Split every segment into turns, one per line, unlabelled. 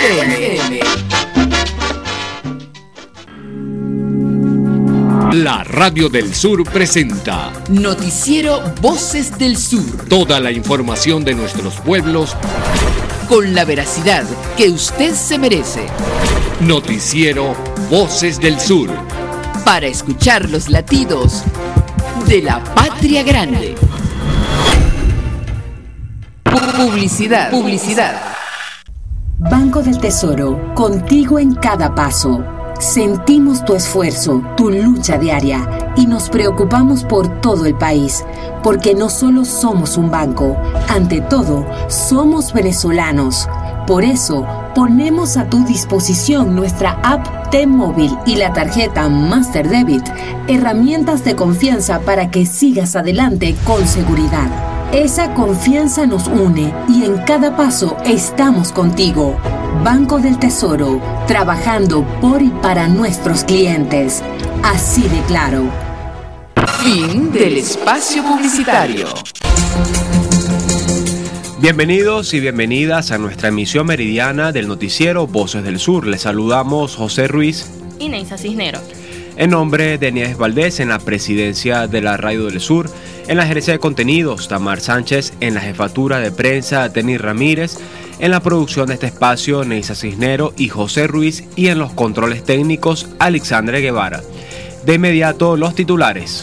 FM.
La Radio del Sur presenta
Noticiero Voces del Sur.
Toda la información de nuestros pueblos
con la veracidad que usted se merece.
Noticiero Voces del Sur.
Para escuchar los latidos de la patria grande. Publicidad.
Banco del Tesoro, contigo en cada paso. Sentimos tu esfuerzo, tu lucha diaria y nos preocupamos por todo el país, porque no solo somos un banco, ante todo, somos venezolanos. Por eso, ponemos a tu disposición nuestra app T-Móvil y la tarjeta Master Debit, herramientas de confianza para que sigas adelante con seguridad. Esa confianza nos une y en cada paso estamos contigo. Banco del Tesoro, trabajando por y para nuestros clientes. Así de claro.
Fin del espacio publicitario.
Bienvenidos y bienvenidas a nuestra emisión meridiana del noticiero Voces del Sur. Les saludamos José Ruiz
y Neisa Cisneros.
En nombre de Nieves Valdés en la presidencia de la Radio del Sur, en la gerencia de contenidos, Tamar Sánchez, en la jefatura de prensa, Denis Ramírez, en la producción de este espacio, Neisa Cisneros y José Ruiz, y en los controles técnicos, Alexandre Guevara. De inmediato, los titulares.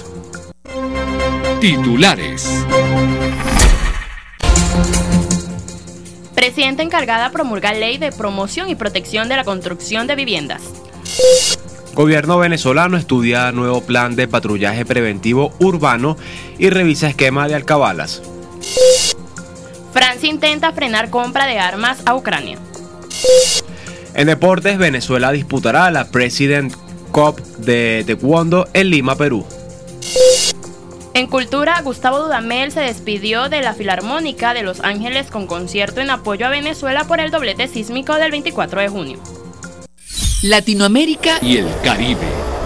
Presidenta encargada promulga ley de promoción y protección de la construcción de viviendas.
Gobierno venezolano estudia nuevo plan de patrullaje preventivo urbano y revisa esquema de alcabalas.
Francia intenta frenar compra de armas a Ucrania.
En deportes, Venezuela disputará la President Cup de Taekwondo en Lima, Perú.
En cultura, Gustavo Dudamel se despidió de la Filarmónica de Los Ángeles con concierto en apoyo a Venezuela por el doblete sísmico del 24 de junio.
Latinoamérica
y el Caribe.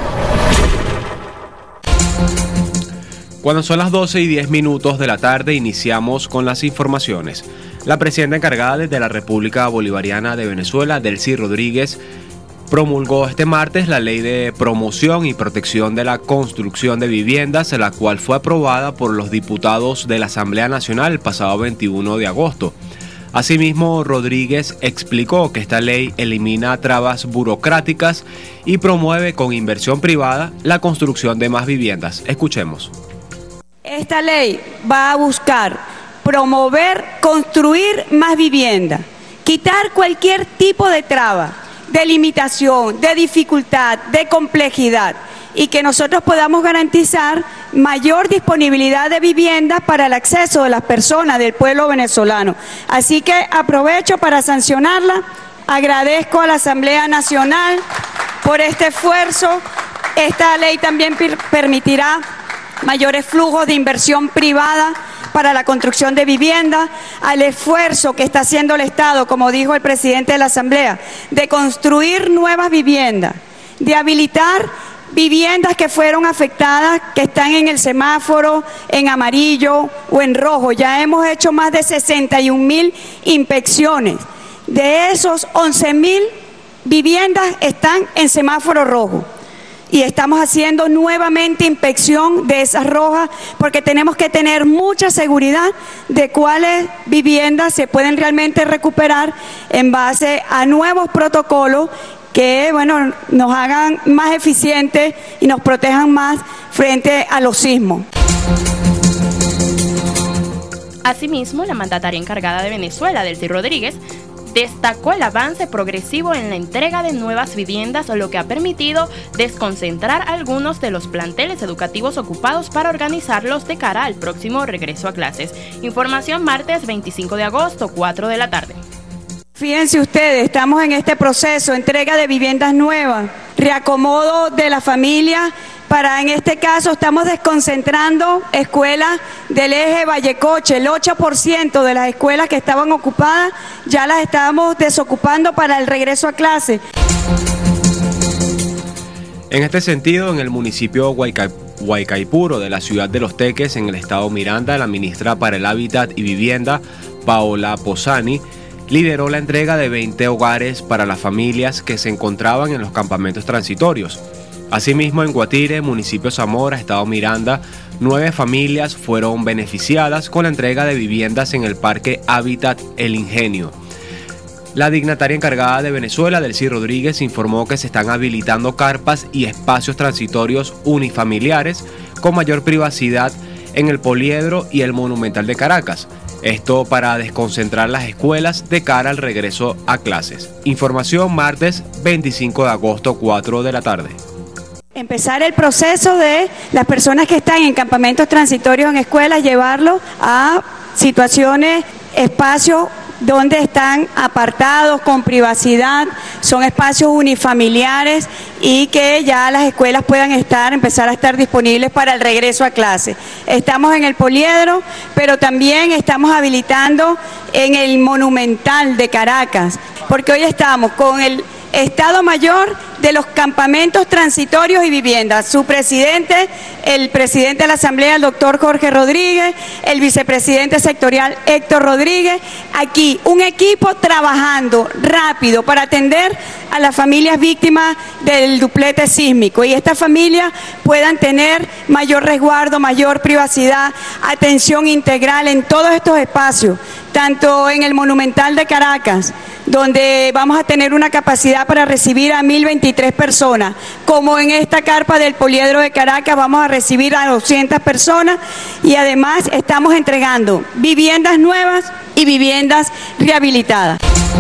Cuando son las 12:10 de la tarde, iniciamos con las informaciones. La presidenta encargada de la República Bolivariana de Venezuela, Delcy Rodríguez, promulgó este martes la Ley de Promoción y Protección de la Construcción de Viviendas, la cual fue aprobada por los diputados de la Asamblea Nacional el pasado 21 de agosto. Asimismo, Rodríguez explicó que esta ley elimina trabas burocráticas y promueve con inversión privada la construcción de más viviendas. Escuchemos.
Esta ley va a buscar promover, construir más vivienda, quitar cualquier tipo de traba, de limitación, de dificultad, de complejidad, y que nosotros podamos garantizar mayor disponibilidad de viviendas para el acceso de las personas del pueblo venezolano. Así que aprovecho para sancionarla, agradezco a la Asamblea Nacional por este esfuerzo. Esta ley también permitirá mayores flujos de inversión privada para la construcción de viviendas, al esfuerzo que está haciendo el Estado, como dijo el presidente de la Asamblea, de construir nuevas viviendas, de habilitar viviendas que fueron afectadas, que están en el semáforo, en amarillo o en rojo. Ya hemos hecho más de 61.000 inspecciones. De esos, 11.000 viviendas están en semáforo rojo. Y estamos haciendo nuevamente inspección de esas rojas porque tenemos que tener mucha seguridad de cuáles viviendas se pueden realmente recuperar en base a nuevos protocolos que, nos hagan más eficientes y nos protejan más frente a los sismos.
Asimismo, la mandataria encargada de Venezuela, Delcy Rodríguez, destacó el avance progresivo en la entrega de nuevas viviendas, lo que ha permitido desconcentrar algunos de los planteles educativos ocupados para organizarlos de cara al próximo regreso a clases. Información martes 25 de agosto, 4 de la tarde.
Fíjense ustedes, estamos en este proceso, entrega de viviendas nuevas, reacomodo de la familia. En este caso estamos desconcentrando escuelas del eje Vallecoche. El 8% de las escuelas que estaban ocupadas ya las estábamos desocupando para el regreso a clase.
En este sentido, en el municipio Huaycaipuro de la ciudad de Los Teques, en el estado Miranda, la ministra para el Hábitat y Vivienda, Paola Posani, lideró la entrega de 20 hogares para las familias que se encontraban en los campamentos transitorios. Asimismo, en Guatire, municipio Zamora, estado Miranda, 9 familias fueron beneficiadas con la entrega de viviendas en el Parque Hábitat El Ingenio. La dignataria encargada de Venezuela, Delcy Rodríguez, informó que se están habilitando carpas y espacios transitorios unifamiliares con mayor privacidad en el Poliedro y el Monumental de Caracas. Esto para desconcentrar las escuelas de cara al regreso a clases. Información martes 25 de agosto, 4 de la tarde.
Empezar el proceso de las personas que están en campamentos transitorios en escuelas, llevarlos a situaciones, espacios donde están apartados, con privacidad, son espacios unifamiliares y que ya las escuelas puedan empezar a estar disponibles para el regreso a clase. Estamos en el Poliedro, pero también estamos habilitando en el Monumental de Caracas, porque hoy estamos con el Estado Mayor de los campamentos transitorios y viviendas. Su presidente, el presidente de la Asamblea, el doctor Jorge Rodríguez, el vicepresidente sectorial Héctor Rodríguez. Aquí un equipo trabajando rápido para atender a las familias víctimas del duplete sísmico y estas familias puedan tener mayor resguardo, mayor privacidad, atención integral en todos estos espacios, tanto en el Monumental de Caracas, donde vamos a tener una capacidad para recibir a 1.023 personas, como en esta carpa del Poliedro de Caracas vamos a recibir a 200 personas y además estamos entregando viviendas nuevas y viviendas rehabilitadas.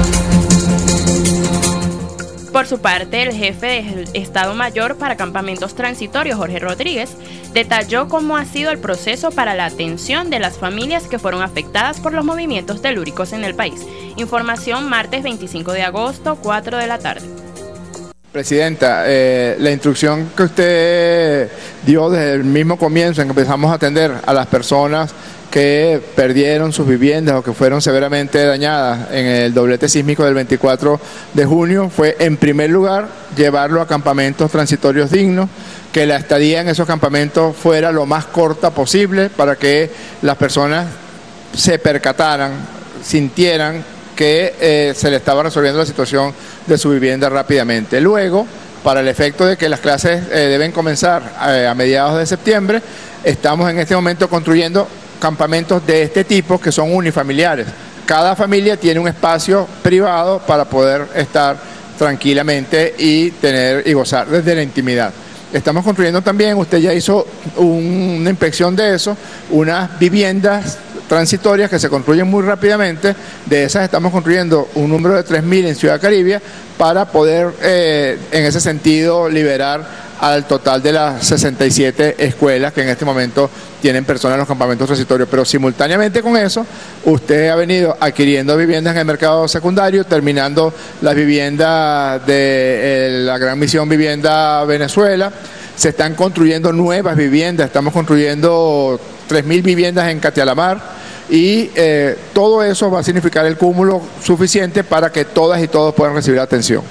Por su parte, el jefe del Estado Mayor para Campamentos Transitorios, Jorge Rodríguez, detalló cómo ha sido el proceso para la atención de las familias que fueron afectadas por los movimientos telúricos en el país. Información martes 25 de agosto, 4 de la tarde.
Presidenta, la instrucción que usted dio desde el mismo comienzo en que empezamos a atender a las personas que perdieron sus viviendas o que fueron severamente dañadas en el doblete sísmico del 24 de junio fue, en primer lugar, llevarlo a campamentos transitorios dignos, que la estadía en esos campamentos fuera lo más corta posible para que las personas se percataran, sintieran que se le estaba resolviendo la situación de su vivienda rápidamente. Luego, para el efecto de que las clases deben comenzar a mediados de septiembre, estamos en este momento construyendo campamentos de este tipo que son unifamiliares. Cada familia tiene un espacio privado para poder estar tranquilamente y tener y gozar desde la intimidad. Estamos construyendo también, usted ya hizo una inspección de eso, unas viviendas transitorias que se construyen muy rápidamente. De esas estamos construyendo un número de 3.000 en Ciudad Caribia para poder en ese sentido liberar al total de las 67 escuelas que en este momento tienen personas en los campamentos transitorios. Pero simultáneamente con eso, usted ha venido adquiriendo viviendas en el mercado secundario, terminando las viviendas de la Gran Misión Vivienda Venezuela. Se están construyendo nuevas viviendas, estamos construyendo 3.000 viviendas en Catialamar y todo eso va a significar el cúmulo suficiente para que todas y todos puedan recibir atención.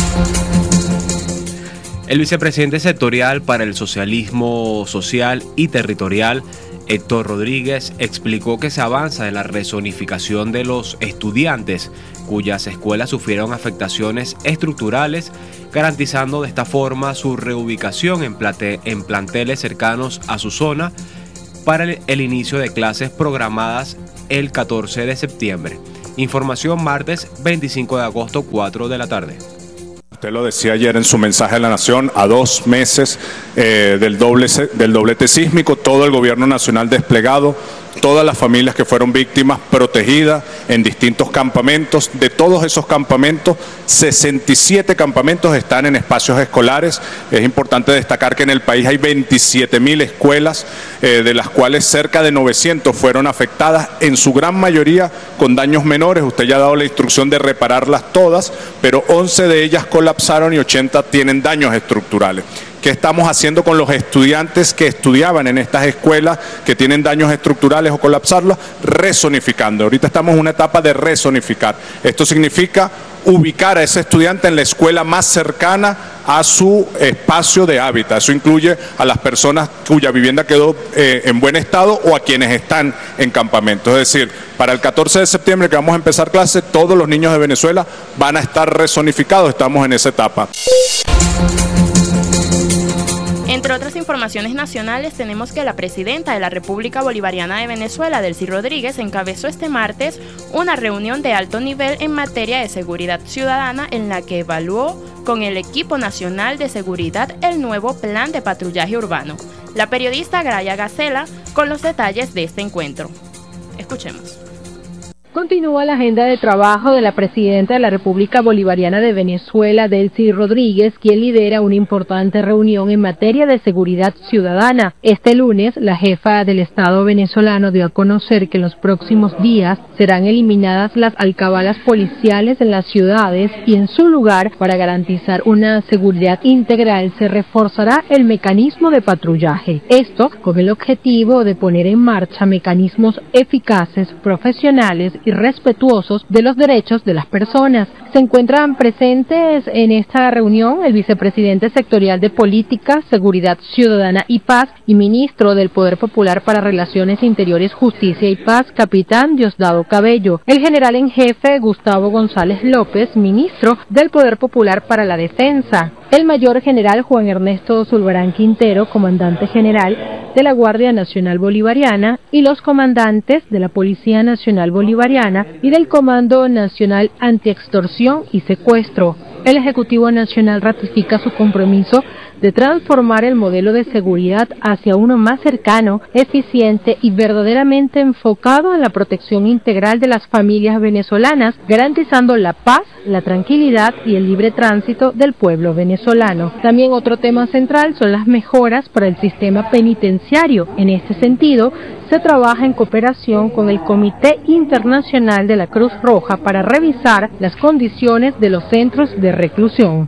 El vicepresidente sectorial para el socialismo social y territorial, Héctor Rodríguez, explicó que se avanza en la rezonificación de los estudiantes cuyas escuelas sufrieron afectaciones estructurales, garantizando de esta forma su reubicación en planteles cercanos a su zona para el inicio de clases programadas el 14 de septiembre. Información martes 25 de agosto, 4 de la tarde.
Usted lo decía ayer en su mensaje a la Nación, a 2 meses del doblete sísmico, todo el gobierno nacional desplegado, todas las familias que fueron víctimas protegidas en distintos campamentos. De todos esos campamentos, 67 campamentos están en espacios escolares. Es importante destacar que en el país hay 27.000 escuelas, de las cuales cerca de 900 fueron afectadas, en su gran mayoría con daños menores. Usted ya ha dado la instrucción de repararlas todas, pero 11 de ellas colapsaron y 80 tienen daños estructurales. ¿Qué estamos haciendo con los estudiantes que estudiaban en estas escuelas que tienen daños estructurales o colapsarlas? Rezonificando. Ahorita estamos en una etapa de rezonificar. Esto significa ubicar a ese estudiante en la escuela más cercana a su espacio de hábitat. Eso incluye a las personas cuya vivienda quedó en buen estado o a quienes están en campamento. Es decir, para el 14 de septiembre que vamos a empezar clase, todos los niños de Venezuela van a estar rezonificados, estamos en esa etapa.
Entre otras informaciones nacionales, tenemos que la presidenta de la República Bolivariana de Venezuela, Delcy Rodríguez, encabezó este martes una reunión de alto nivel en materia de seguridad ciudadana en la que evaluó con el equipo nacional de seguridad el nuevo plan de patrullaje urbano. La periodista Graya Gacela con los detalles de este encuentro. Escuchemos.
Continúa la agenda de trabajo de la presidenta de la República Bolivariana de Venezuela, Delcy Rodríguez, quien lidera una importante reunión en materia de seguridad ciudadana. Este lunes, la jefa del Estado venezolano dio a conocer que en los próximos días serán eliminadas las alcabalas policiales en las ciudades y en su lugar, para garantizar una seguridad integral, se reforzará el mecanismo de patrullaje. Esto con el objetivo de poner en marcha mecanismos eficaces, profesionales y respetuosos de los derechos de las personas. Se encuentran presentes en esta reunión el vicepresidente sectorial de Política, Seguridad Ciudadana y Paz y ministro del Poder Popular para Relaciones Interiores, Justicia y Paz, capitán Diosdado Cabello, el general en jefe Gustavo González López, ministro del Poder Popular para la Defensa, el mayor general Juan Ernesto Zulbarán Quintero, comandante general de la Guardia Nacional Bolivariana, y los comandantes de la Policía Nacional Bolivariana y del Comando Nacional Antiextorsión y Secuestro. El Ejecutivo Nacional ratifica su compromiso de transformar el modelo de seguridad hacia uno más cercano, eficiente y verdaderamente enfocado en la protección integral de las familias venezolanas, garantizando la paz, la tranquilidad y el libre tránsito del pueblo venezolano. También otro tema central son las mejoras para el sistema penitenciario. En este sentido, se trabaja en cooperación con el Comité Internacional de la Cruz Roja para revisar las condiciones de los centros de reclusión.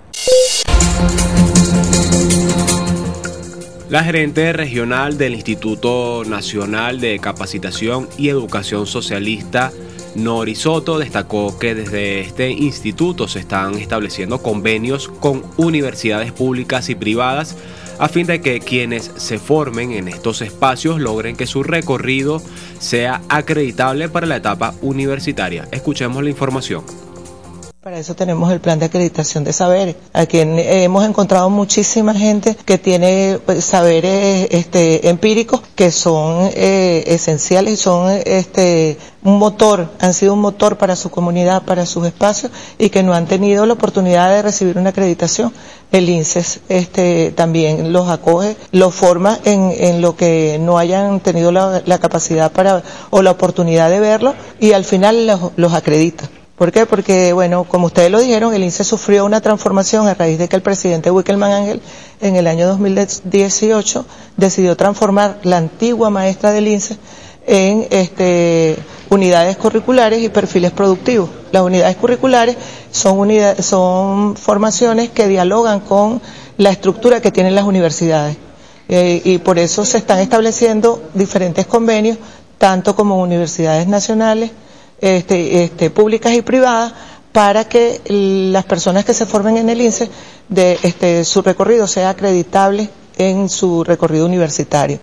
La gerente regional del Instituto Nacional de Capacitación y Educación Socialista, Nori Soto, destacó que desde este instituto se están estableciendo convenios con universidades públicas y privadas a fin de que quienes se formen en estos espacios logren que su recorrido sea acreditable para la etapa universitaria. Escuchemos la información.
Para eso tenemos el plan de acreditación de saberes. Aquí hemos encontrado muchísima gente que tiene saberes empíricos que son esenciales y son un motor, han sido un motor para su comunidad, para sus espacios, y que no han tenido la oportunidad de recibir una acreditación. El INSES también los acoge, los forma en lo que no hayan tenido la capacidad o la oportunidad de verlo, y al final los acredita. ¿Por qué? Porque, bueno, como ustedes lo dijeron, el INSEE sufrió una transformación a raíz de que el presidente Wickelman Ángel en el año 2018 decidió transformar la antigua maestra del INSEE en unidades curriculares y perfiles productivos. Las unidades curriculares son formaciones que dialogan con la estructura que tienen las universidades, y por eso se están estableciendo diferentes convenios, tanto como universidades nacionales, públicas y privadas, para que las personas que se formen en el INSEE, su recorrido sea acreditable en su recorrido universitario.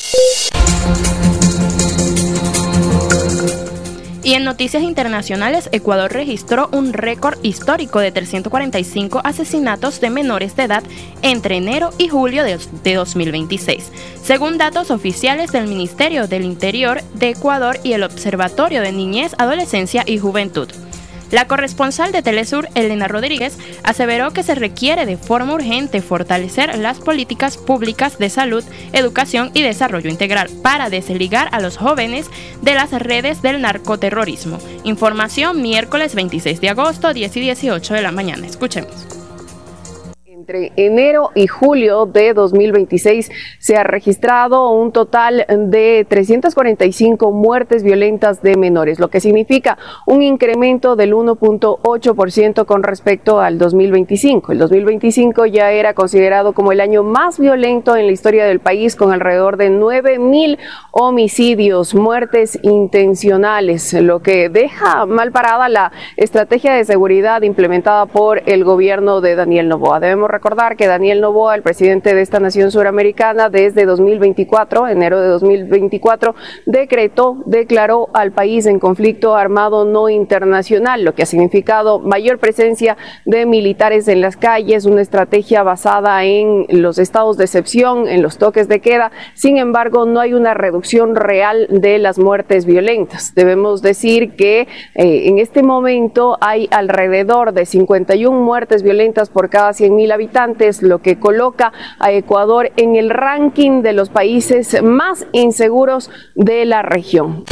Y en noticias internacionales, Ecuador registró un récord histórico de 345 asesinatos de menores de edad entre enero y julio de 2026, según datos oficiales del Ministerio del Interior de Ecuador y el Observatorio de Niñez, Adolescencia y Juventud. La corresponsal de Telesur, Elena Rodríguez, aseveró que se requiere de forma urgente fortalecer las políticas públicas de salud, educación y desarrollo integral para desligar a los jóvenes de las redes del narcoterrorismo. Información miércoles 26 de agosto, 10 y 18 de la mañana. Escuchemos.
Entre enero y julio de 2026 se ha registrado un total de 345 muertes violentas de menores, lo que significa un incremento del 1.8% con respecto al 2025. El 2025 ya era considerado como el año más violento en la historia del país, con alrededor de 9.000 homicidios, muertes intencionales, lo que deja mal parada la estrategia de seguridad implementada por el gobierno de Daniel Noboa. Debemos recordar que Daniel Noboa, el presidente de esta nación suramericana, desde 2024, enero de 2024, declaró al país en conflicto armado no internacional, lo que ha significado mayor presencia de militares en las calles, una estrategia basada en los estados de excepción, en los toques de queda. Sin embargo, no hay una reducción real de las muertes violentas. Debemos decir que en este momento hay alrededor de 51 muertes violentas por cada 100.000 habitantes, lo que coloca a Ecuador en el ranking de los países más inseguros de la región.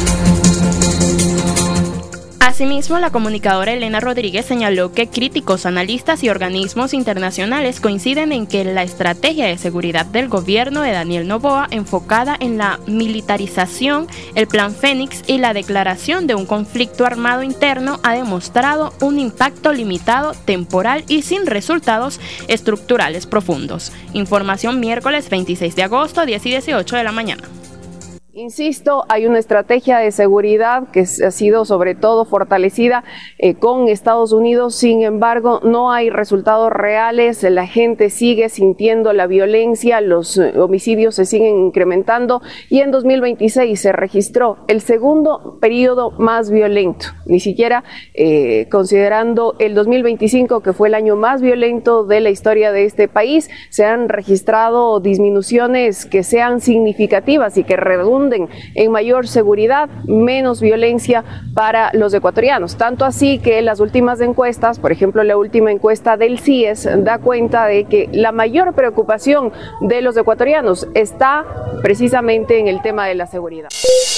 Asimismo, la comunicadora Elena Rodríguez señaló que críticos, analistas y organismos internacionales coinciden en que la estrategia de seguridad del gobierno de Daniel Noboa, enfocada en la militarización, el Plan Fénix y la declaración de un conflicto armado interno, ha demostrado un impacto limitado, temporal y sin resultados estructurales profundos. Información miércoles 26 de agosto, 10 y 18 de la mañana.
Insisto, hay una estrategia de seguridad que ha sido sobre todo fortalecida con Estados Unidos. Sin embargo, no hay resultados reales, la gente sigue sintiendo la violencia, los homicidios se siguen incrementando y en 2026 se registró el segundo periodo más violento, ni siquiera considerando el 2025, que fue el año más violento de la historia de este país. Se han registrado disminuciones que sean significativas y que redunden en mayor seguridad, menos violencia para los ecuatorianos. Tanto así que las últimas encuestas, por ejemplo la última encuesta del CIES, da cuenta de que la mayor preocupación de los ecuatorianos está precisamente en el tema de la seguridad.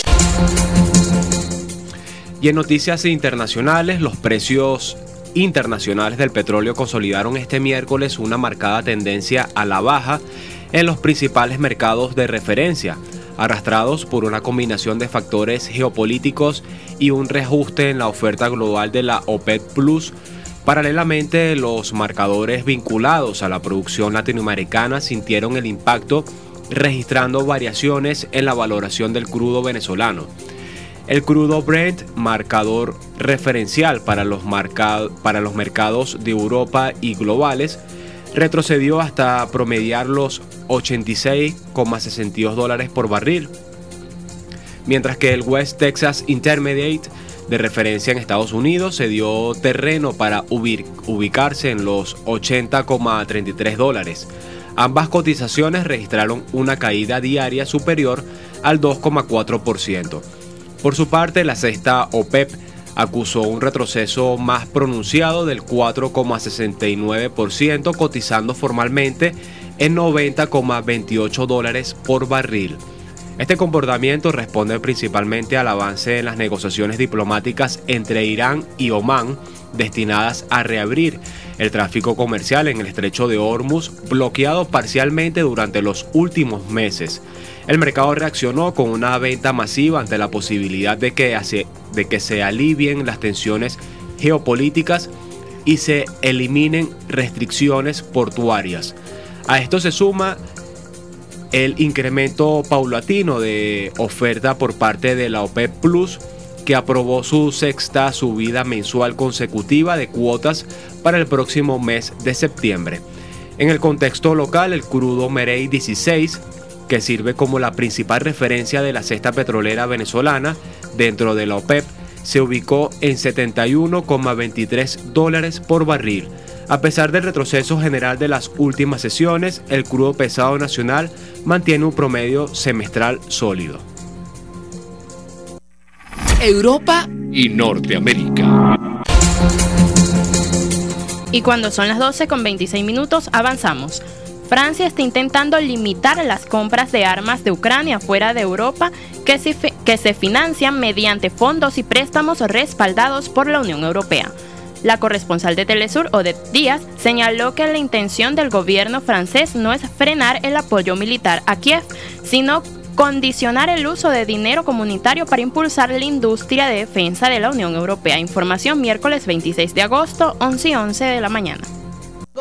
Y en noticias internacionales, los precios internacionales del petróleo consolidaron este miércoles una marcada tendencia a la baja en los principales mercados de referencia, arrastrados por una combinación de factores geopolíticos y un reajuste en la oferta global de la OPEP Plus. Paralelamente, los marcadores vinculados a la producción latinoamericana sintieron el impacto, registrando variaciones en la valoración del crudo venezolano. El crudo Brent, marcador referencial para los mercados de Europa y globales, retrocedió hasta promediar los $86,62 por barril, mientras que el West Texas Intermediate, de referencia en Estados Unidos, se dio terreno para ubicarse en los $80,33. Ambas cotizaciones registraron una caída diaria superior al 2,4%. Por su parte, la sexta OPEP acusó un retroceso más pronunciado del 4,69%, cotizando formalmente en $90,28 por barril. Este comportamiento responde principalmente al avance en las negociaciones diplomáticas entre Irán y Omán, destinadas a reabrir el tráfico comercial en el estrecho de Hormuz, bloqueado parcialmente durante los últimos meses. El mercado reaccionó con una venta masiva ante la posibilidad de que se alivien las tensiones geopolíticas y se eliminen restricciones portuarias. A esto se suma el incremento paulatino de oferta por parte de la OPEP Plus, que aprobó su sexta subida mensual consecutiva de cuotas para el próximo mes de septiembre. En el contexto local, el crudo Merey 16, que sirve como la principal referencia de la cesta petrolera venezolana dentro de la OPEP, se ubicó en $71,23 por barril. A pesar del retroceso general de las últimas sesiones, el crudo pesado nacional mantiene un promedio semestral sólido.
Europa y Norteamérica.
Y cuando son las 12:26, avanzamos. Francia está intentando limitar las compras de armas de Ucrania fuera de Europa que se financian mediante fondos y préstamos respaldados por la Unión Europea. La corresponsal de Telesur, Odette Díaz, señaló que la intención del gobierno francés no es frenar el apoyo militar a Kiev, sino condicionar el uso de dinero comunitario para impulsar la industria de defensa de la Unión Europea. Información miércoles 26 de agosto, 11:11 de la mañana.
El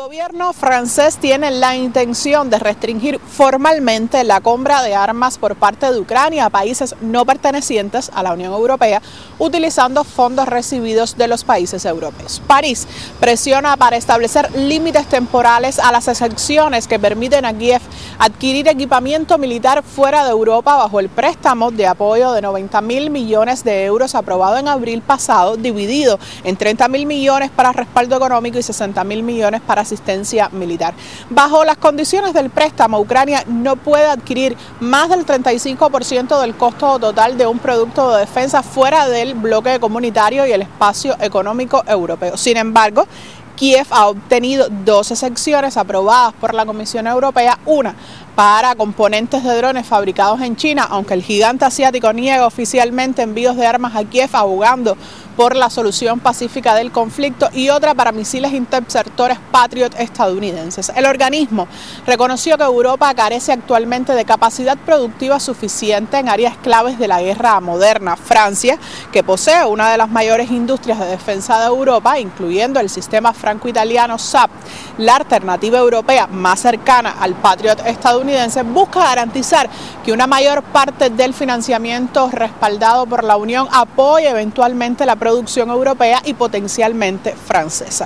El gobierno francés tiene la intención de restringir formalmente la compra de armas por parte de Ucrania a países no pertenecientes a la Unión Europea, utilizando fondos recibidos de los países europeos. París presiona para establecer límites temporales a las excepciones que permiten a Kiev adquirir equipamiento militar fuera de Europa bajo el préstamo de apoyo de 90.000 millones de euros aprobado en abril pasado, dividido en 30.000 millones para respaldo económico y 60.000 millones para asistencia militar. Bajo las condiciones del préstamo, Ucrania no puede adquirir más del 35% del costo total de un producto de defensa fuera del bloque comunitario y el espacio económico europeo. Sin embargo, Kiev ha obtenido 2 excepciones aprobadas por la Comisión Europea, una para componentes de drones fabricados en China, aunque el gigante asiático niega oficialmente envíos de armas a Kiev, abogando por la solución pacífica del conflicto, y otra para misiles interceptores Patriot estadounidenses. El organismo reconoció que Europa carece actualmente de capacidad productiva suficiente en áreas claves de la guerra moderna. Francia, que posee una de las mayores industrias de defensa de Europa, incluyendo el sistema franco-italiano SAP, la alternativa europea más cercana al Patriot estadounidense, busca garantizar que una mayor parte del financiamiento respaldado por la Unión apoye eventualmente la producción europea y potencialmente francesa.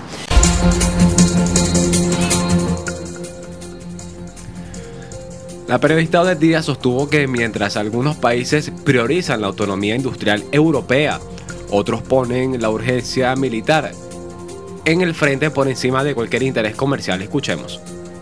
La periodista Odette Díaz sostuvo que mientras algunos países priorizan la autonomía industrial europea, otros ponen la urgencia militar en el frente por encima de cualquier interés comercial. Escuchemos.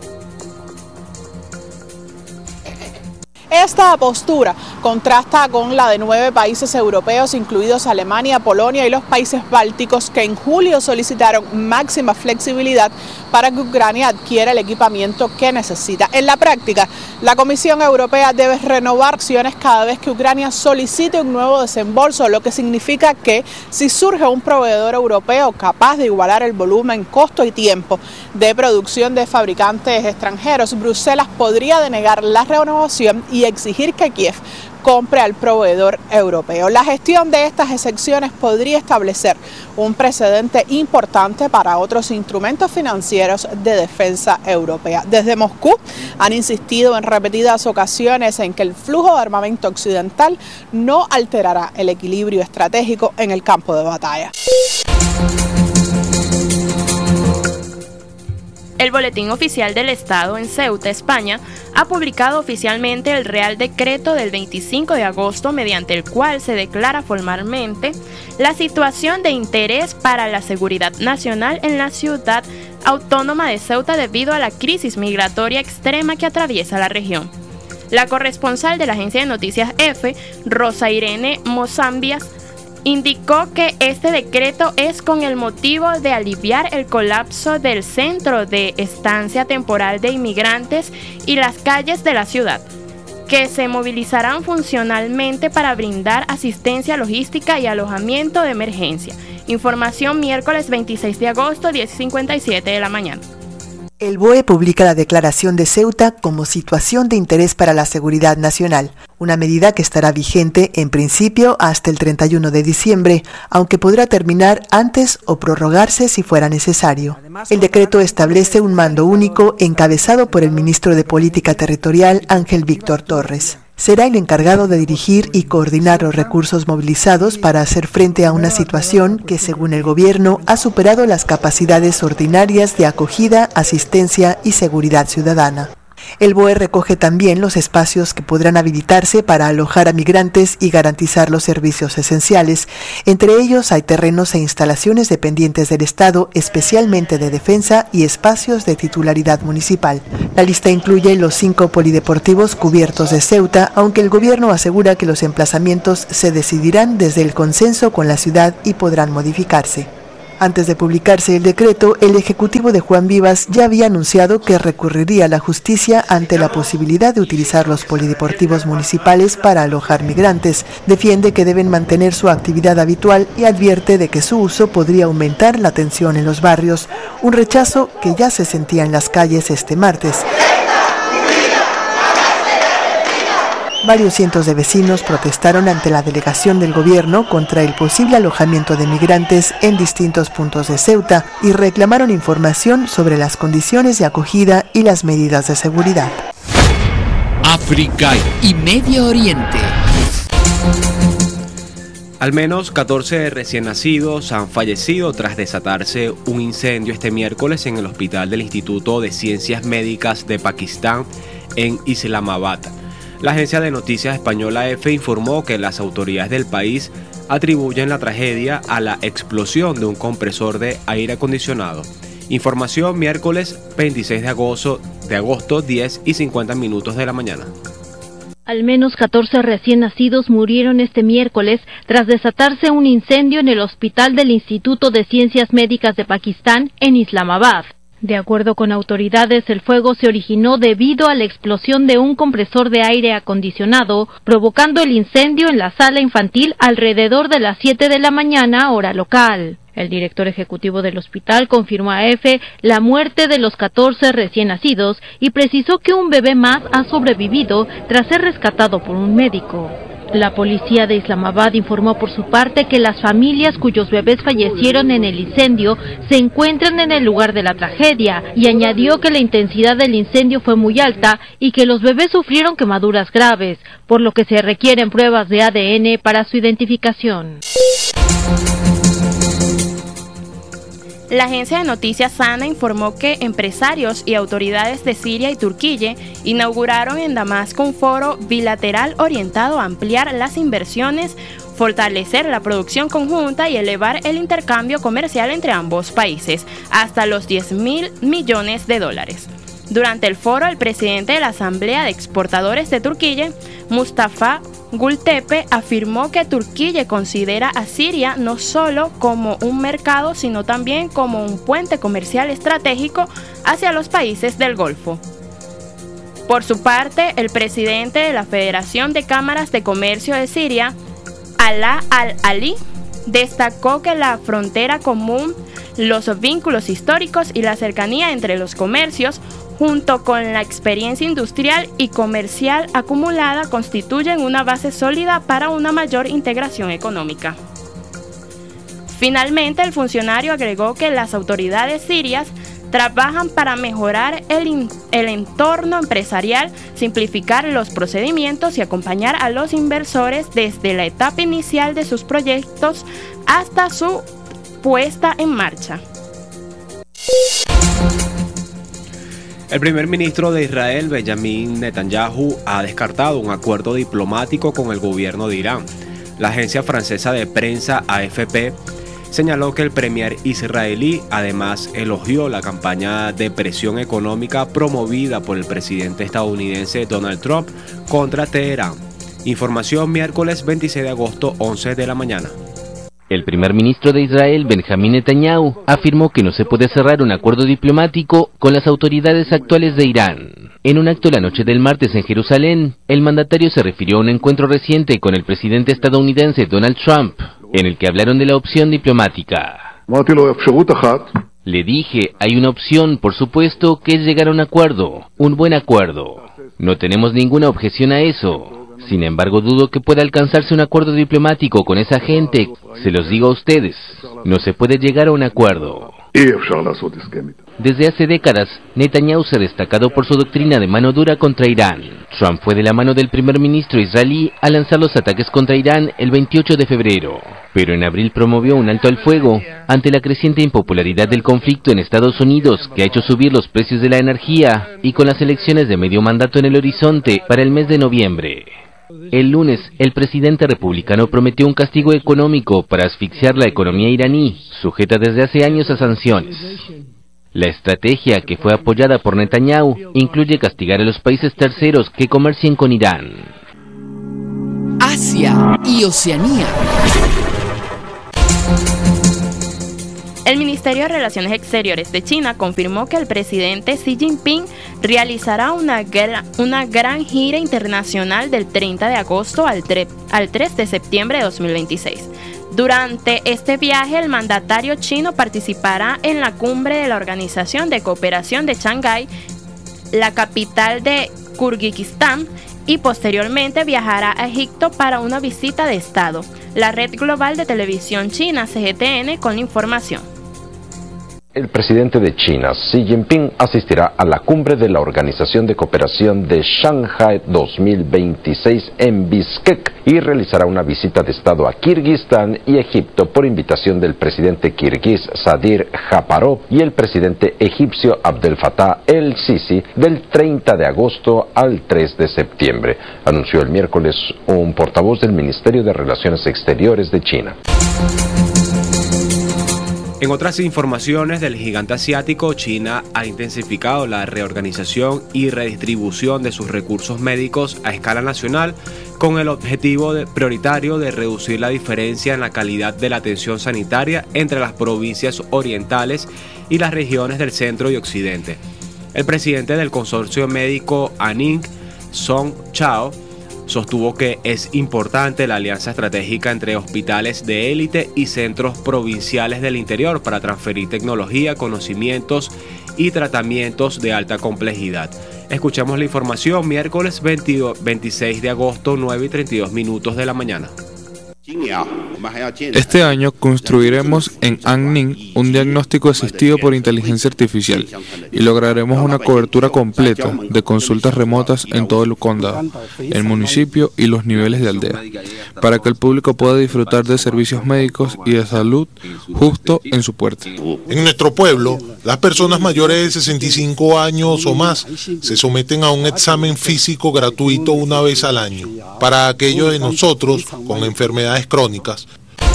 Esta postura contrasta con la de 9 países europeos, incluidos Alemania, Polonia y los países bálticos, que en julio solicitaron máxima flexibilidad para que Ucrania adquiera el equipamiento que necesita. En la práctica, la Comisión Europea debe renovar acciones cada vez que Ucrania solicite un nuevo desembolso, lo que significa que si surge un proveedor europeo capaz de igualar el volumen, costo y tiempo de producción de fabricantes extranjeros, Bruselas podría denegar la renovación y exigir que Kiev compre al proveedor europeo. La gestión de estas excepciones podría establecer un precedente importante para otros instrumentos financieros de defensa europea. Desde Moscú han insistido en repetidas ocasiones en que el flujo de armamento occidental no alterará el equilibrio estratégico en el campo de batalla.
El Boletín Oficial del Estado en Ceuta, España, ha publicado oficialmente el Real Decreto del 25 de agosto, mediante el cual se declara formalmente la situación de interés para la seguridad nacional en la ciudad autónoma de Ceuta debido a la crisis migratoria extrema que atraviesa la región. La corresponsal de la agencia de noticias EFE, Rosa Irene Mozambias, indicó que este decreto es con el motivo de aliviar el colapso del centro de estancia temporal de inmigrantes y las calles de la ciudad, que se movilizarán funcionalmente para brindar asistencia logística y alojamiento de emergencia. Información miércoles 26 de agosto, 10:57 de la mañana.
El BOE publica la declaración de Ceuta como situación de interés para la seguridad nacional, una medida que estará vigente en principio hasta el 31 de diciembre, aunque podrá terminar antes o prorrogarse si fuera necesario. El decreto establece un mando único encabezado por el ministro de Política Territorial, Ángel Víctor Torres. Será el encargado de dirigir y coordinar los recursos movilizados para hacer frente a una situación que, según el gobierno, ha superado las capacidades ordinarias de acogida, asistencia y seguridad ciudadana. El BOE recoge también los espacios que podrán habilitarse para alojar a migrantes y garantizar los servicios esenciales. Entre ellos hay terrenos e instalaciones dependientes del Estado, especialmente de defensa, y espacios de titularidad municipal. La lista incluye los 5 polideportivos cubiertos de Ceuta, aunque el gobierno asegura que los emplazamientos se decidirán desde el consenso con la ciudad y podrán modificarse. Antes de publicarse el decreto, el Ejecutivo de Juan Vivas ya había anunciado que recurriría a la justicia ante la posibilidad de utilizar los polideportivos municipales para alojar migrantes. Defiende que deben mantener su actividad habitual y advierte de que su uso podría aumentar la tensión en los barrios, un rechazo que ya se sentía en las calles este martes. Varios cientos de vecinos protestaron ante la delegación del gobierno contra el posible alojamiento de migrantes en distintos puntos de Ceuta y reclamaron información sobre las condiciones de acogida y las medidas de seguridad.
África y Medio Oriente.
Al menos 14 recién nacidos han fallecido tras desatarse un incendio este miércoles en el hospital del Instituto de Ciencias Médicas de Pakistán en Islamabad. La agencia de noticias española EFE informó que las autoridades del país atribuyen la tragedia a la explosión de un compresor de aire acondicionado. Información miércoles 26 de agosto, 10:50 de la mañana.
Al menos 14 recién nacidos murieron este miércoles tras desatarse un incendio en el hospital del Instituto de Ciencias Médicas de Pakistán en Islamabad. De acuerdo con autoridades, el fuego se originó debido a la explosión de un compresor de aire acondicionado, provocando el incendio en la sala infantil alrededor de las 7 de la mañana, hora local. El director ejecutivo del hospital confirmó a EFE la muerte de los 14 recién nacidos y precisó que un bebé más ha sobrevivido tras ser rescatado por un médico. La policía de Islamabad informó por su parte que las familias cuyos bebés fallecieron en el incendio se encuentran en el lugar de la tragedia y añadió que la intensidad del incendio fue muy alta y que los bebés sufrieron quemaduras graves, por lo que se requieren pruebas de ADN para su identificación.
La agencia de noticias SANA informó que empresarios y autoridades de Siria y Turquía inauguraron en Damasco un foro bilateral orientado a ampliar las inversiones, fortalecer la producción conjunta y elevar el intercambio comercial entre ambos países hasta los $10.000 millones. Durante el foro, el presidente de la Asamblea de Exportadores de Turquía, Mustafa Gultepe, afirmó que Turquía considera a Siria no solo como un mercado, sino también como un puente comercial estratégico hacia los países del Golfo. Por su parte, el presidente de la Federación de Cámaras de Comercio de Siria, Alaa Al-Ali, destacó que la frontera común, los vínculos históricos y la cercanía entre los comercios, junto con la experiencia industrial y comercial acumulada, constituyen una base sólida para una mayor integración económica. Finalmente, el funcionario agregó que las autoridades sirias trabajan para mejorar el entorno empresarial, simplificar los procedimientos y acompañar a los inversores desde la etapa inicial de sus proyectos hasta su puesta en marcha.
El primer ministro de Israel, Benjamin Netanyahu, ha descartado un acuerdo diplomático con el gobierno de Irán. La agencia francesa de prensa AFP señaló que el premier israelí además elogió la campaña de presión económica promovida por el presidente estadounidense Donald Trump contra Teherán. Información miércoles 26 de agosto, 11 de la mañana.
El primer ministro de Israel, Benjamin Netanyahu, afirmó que no se puede cerrar un acuerdo diplomático con las autoridades actuales de Irán. En un acto la noche del martes en Jerusalén, el mandatario se refirió a un encuentro reciente con el presidente estadounidense Donald Trump, en el que hablaron de la opción diplomática. Le dije, hay una opción, por supuesto, que es llegar a un acuerdo, un buen acuerdo. No tenemos ninguna objeción a eso. Sin embargo, dudo que pueda alcanzarse un acuerdo diplomático con esa gente. Se los digo a ustedes, no se puede llegar a un acuerdo. Desde hace décadas, Netanyahu se ha destacado por su doctrina de mano dura contra Irán. Trump fue de la mano del primer ministro israelí a lanzar los ataques contra Irán el 28 de febrero. Pero en abril promovió un alto al fuego ante la creciente impopularidad del conflicto en Estados Unidos, que ha hecho subir los precios de la energía, y con las elecciones de medio mandato en el horizonte para el mes de noviembre. El lunes, el presidente republicano prometió un castigo económico para asfixiar la economía iraní, sujeta desde hace años a sanciones. La estrategia, que fue apoyada por Netanyahu, incluye castigar a los países terceros que comercien con Irán.
Asia y Oceanía.
El Ministerio de Relaciones Exteriores de China confirmó que el presidente Xi Jinping realizará una gran gira internacional del 30 de agosto al 3 de septiembre de 2026. Durante este viaje, el mandatario chino participará en la cumbre de la Organización de Cooperación de Shanghái, la capital de Kirguistán, y posteriormente viajará a Egipto para una visita de Estado. La red global de televisión china CGTN con la información.
El presidente de China, Xi Jinping, asistirá a la cumbre de la Organización de Cooperación de Shanghai 2026 en Bishkek y realizará una visita de Estado a Kirguistán y Egipto por invitación del presidente kirguís Sadir Japarov y el presidente egipcio Abdel Fattah el-Sisi del 30 de agosto al 3 de septiembre, anunció el miércoles un portavoz del Ministerio de Relaciones Exteriores de China.
En otras informaciones del gigante asiático, China ha intensificado la reorganización y redistribución de sus recursos médicos a escala nacional con el objetivo prioritario de reducir la diferencia en la calidad de la atención sanitaria entre las provincias orientales y las regiones del centro y occidente. El presidente del consorcio médico Anning, Song Chao, sostuvo que es importante la alianza estratégica entre hospitales de élite y centros provinciales del interior para transferir tecnología, conocimientos y tratamientos de alta complejidad. Escuchamos la información miércoles 26 de agosto, 9:32 de la mañana.
Este año construiremos en Anning un diagnóstico asistido por inteligencia artificial y lograremos una cobertura completa de consultas remotas en todo el condado, el municipio y los niveles de aldea, para que el público pueda disfrutar de servicios médicos y de salud justo en su puerta.
En nuestro pueblo, las personas mayores de 65 años o más se someten a un examen físico gratuito una vez al año. Para aquellos de nosotros con enfermedades crónicas.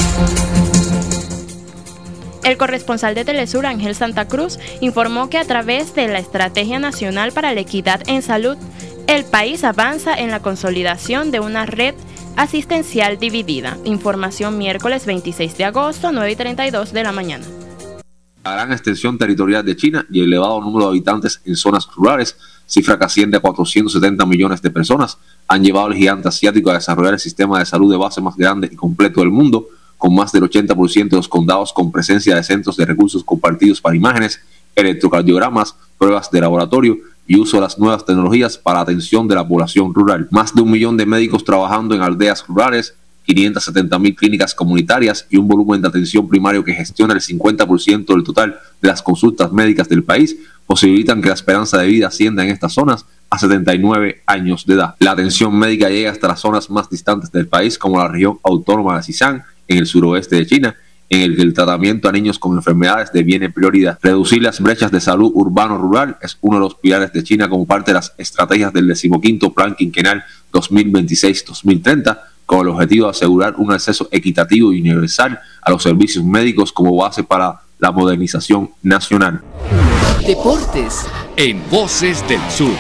El corresponsal de Telesur, Ángel Santa Cruz, informó que a través de la Estrategia Nacional para la Equidad en Salud, el país avanza en la consolidación de una red asistencial dividida. Información miércoles 26 de agosto, 9:32 de la mañana.
La gran extensión territorial de China y el elevado número de habitantes en zonas rurales, cifra que asciende a 470 millones de personas, han llevado al gigante asiático a desarrollar el sistema de salud de base más grande y completo del mundo, con más del 80% de los condados con presencia de centros de recursos compartidos para imágenes, electrocardiogramas, pruebas de laboratorio y uso de las nuevas tecnologías para la atención de la población rural. Más de 1 millón de médicos trabajando en aldeas rurales, 570.000 clínicas comunitarias y un volumen de atención primario que gestiona el 50% del total de las consultas médicas del país, posibilitan que la esperanza de vida ascienda en estas zonas a 79 años de edad. La atención médica llega hasta las zonas más distantes del país, como la región autónoma de Xizang, en el suroeste de China, en el que el tratamiento a niños con enfermedades deviene prioridad. Reducir las brechas de salud urbano-rural es uno de los pilares de China como parte de las estrategias del 15º Plan Quinquenal 2026-2030, con el objetivo de asegurar un acceso equitativo y universal a los servicios médicos como base para la modernización nacional.
Deportes en Voces del Sur.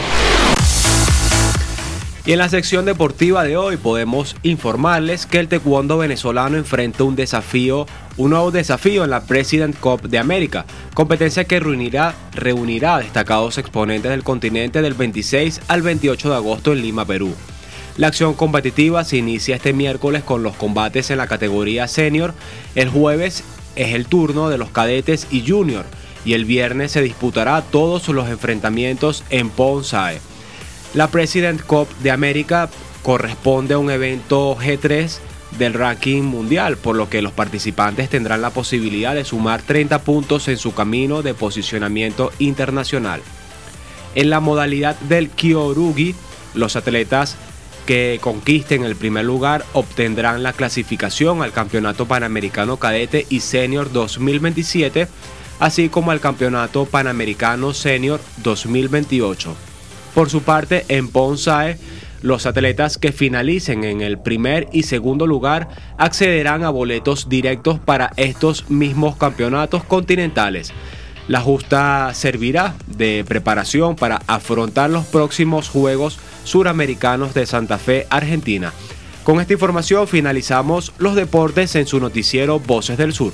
Y en la sección deportiva de hoy podemos informarles que el taekwondo venezolano enfrenta un nuevo desafío en la President Cup de América, competencia que reunirá a destacados exponentes del continente del 26 al 28 de agosto en Lima, Perú. La acción competitiva se inicia este miércoles con los combates en la categoría senior. El jueves es el turno de los cadetes y junior y el viernes se disputará todos los enfrentamientos en Ponce. La President Cup de América corresponde a un evento G3 del ranking mundial, por lo que los participantes tendrán la posibilidad de sumar 30 puntos en su camino de posicionamiento internacional. En la modalidad del Kyorugi, los atletas que conquisten el primer lugar obtendrán la clasificación al Campeonato Panamericano Cadete y Senior 2027, así como al Campeonato Panamericano Senior 2028. Por su parte, en Ponce, los atletas que finalicen en el primer y segundo lugar accederán a boletos directos para estos mismos campeonatos continentales. La justa servirá de preparación para afrontar los próximos Juegos Suramericanos de Santa Fe, Argentina. Con esta información finalizamos los deportes en su noticiero Voces del Sur.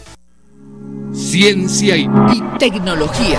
Ciencia y tecnología.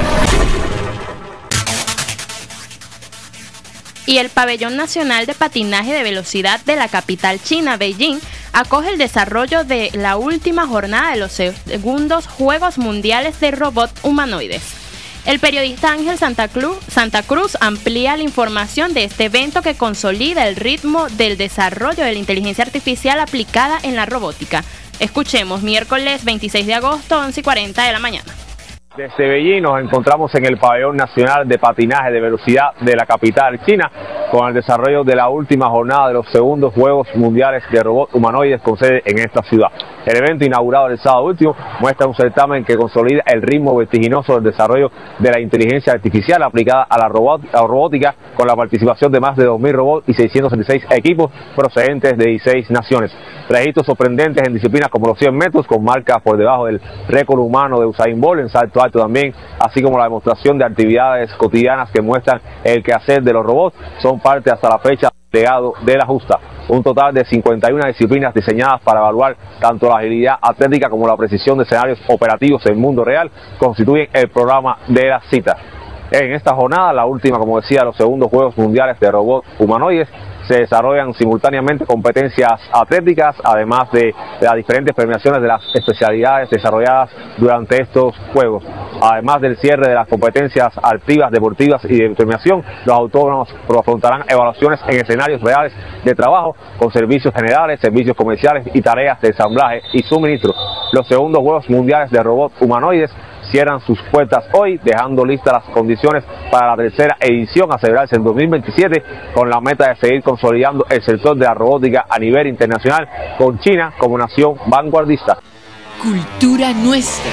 Y el Pabellón Nacional de Patinaje de Velocidad de la capital china, Beijing, acoge el desarrollo de la última jornada de los segundos Juegos Mundiales de Robots Humanoides. El periodista Ángel Santa Cruz amplía la información de este evento que consolida el ritmo del desarrollo de la inteligencia artificial aplicada en la robótica. Escuchemos, miércoles 26 de agosto, 11:40 de la mañana.
Desde Beijing nos encontramos en el Pabellón Nacional de Patinaje de Velocidad de la capital china con el desarrollo de la última jornada de los segundos Juegos Mundiales de Robots Humanoides con sede en esta ciudad. El evento inaugurado el sábado último muestra un certamen que consolida el ritmo vertiginoso del desarrollo de la inteligencia artificial aplicada a la robótica con la participación de más de 2.000 robots y 666 equipos procedentes de 16 naciones. Registros sorprendentes en disciplinas como los 100 metros con marcas por debajo del récord humano de Usain Bolt en salto alto también, así como la demostración de actividades cotidianas que muestran el quehacer de los robots, son parte hasta la fecha del legado de la justa. Un total de 51 disciplinas diseñadas para evaluar tanto la agilidad atlética como la precisión de escenarios operativos en el mundo real constituyen el programa de la cita. En esta jornada, la última, como decía, los segundos Juegos Mundiales de Robots Humanoides, se desarrollan simultáneamente competencias atléticas, además de las diferentes premiaciones de las especialidades desarrolladas durante estos Juegos. Además del cierre de las competencias activas, deportivas y de premiación, los autónomos afrontarán evaluaciones en escenarios reales de trabajo con servicios generales, servicios comerciales y tareas de ensamblaje y suministro. Los segundos Juegos Mundiales de Robots Humanoides cierran sus puertas hoy, dejando listas las condiciones para la tercera edición a celebrarse en 2027, con la meta de seguir consolidando el sector de la robótica a nivel internacional, con China como nación vanguardista.
Cultura nuestra.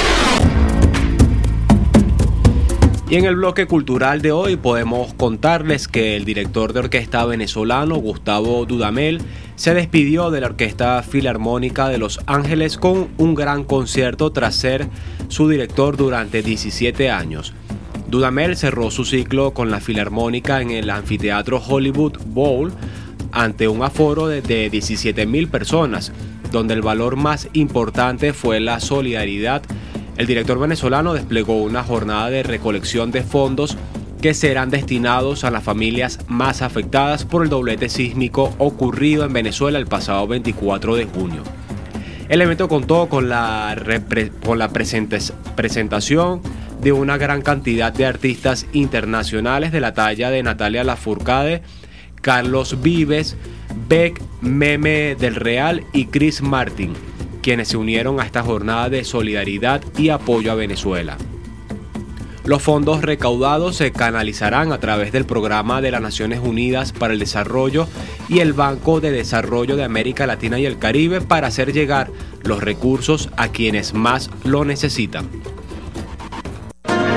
Y en el bloque cultural de hoy podemos contarles que el director de orquesta venezolano Gustavo Dudamel se despidió de la Orquesta Filarmónica de Los Ángeles con un gran concierto tras ser su director durante 17 años. Dudamel cerró su ciclo con la Filarmónica en el anfiteatro Hollywood Bowl ante un aforo de 17.000 personas, donde el valor más importante fue la solidaridad. El director venezolano desplegó una jornada de recolección de fondos que serán destinados a las familias más afectadas por el doblete sísmico ocurrido en Venezuela el pasado 24 de junio. El evento contó con la presentación de una gran cantidad de artistas internacionales de la talla de Natalia Lafourcade, Carlos Vives, Beck, Meme del Real y Chris Martin, quienes se unieron a esta jornada de solidaridad y apoyo a Venezuela. Los fondos recaudados se canalizarán a través del Programa de las Naciones Unidas para el Desarrollo y el Banco de Desarrollo de América Latina y el Caribe para hacer llegar los recursos a quienes más lo necesitan.